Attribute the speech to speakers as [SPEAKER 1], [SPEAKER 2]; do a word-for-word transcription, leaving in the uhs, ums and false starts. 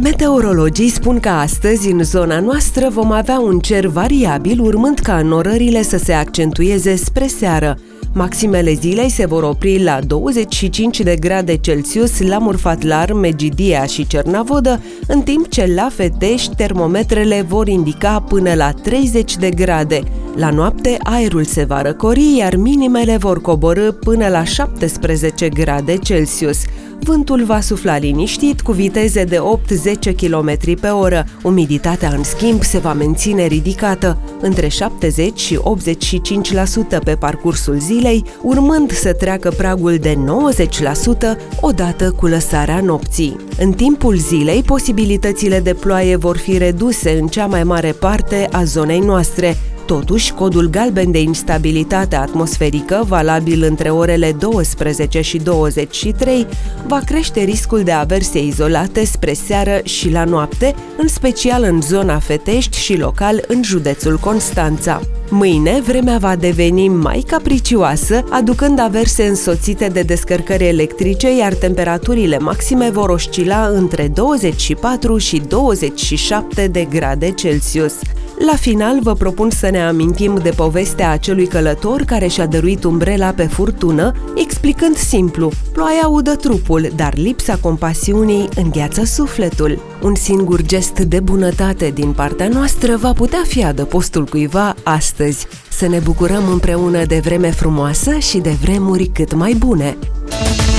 [SPEAKER 1] Meteorologii spun că astăzi, în zona noastră, vom avea un cer variabil, urmând ca înnorările să se accentueze spre seară. Maximele zilei se vor opri la douăzeci și cinci de grade Celsius la Murfatlar, Megidia și Cernavodă, în timp ce la Fetești termometrele vor indica până la treizeci de grade. La noapte aerul se va răcori, iar minimele vor coborî până la șaptesprezece grade Celsius. Vântul va sufla liniștit cu viteze de opt-zece kilometri pe oră. Umiditatea, în schimb, se va menține ridicată, între șaptezeci și optzeci și cinci la sută pe parcursul zilei, urmând să treacă pragul de nouăzeci la sută odată cu lăsarea nopții. În timpul zilei, posibilitățile de ploaie vor fi reduse în cea mai mare parte a zonei noastre. Totuși, codul galben de instabilitate atmosferică, valabil între orele douăsprezece și douăzeci și trei, va crește riscul de averse izolate spre seară și la noapte, în special în zona Fetești și local în județul Constanța. Mâine, vremea va deveni mai capricioasă, aducând averse însoțite de descărcări electrice, iar temperaturile maxime vor oscila între douăzeci și patru și douăzeci și șapte de grade Celsius. La final, vă propun să ne amintim de povestea acelui călător care și-a dăruit umbrela pe furtună, explicând simplu: ploaia udă trupul, dar lipsa compasiunii îngheață sufletul. Un singur gest de bunătate din partea noastră va putea fi adăpostul cuiva astăzi. Să ne bucurăm împreună de vreme frumoasă și de vremuri cât mai bune!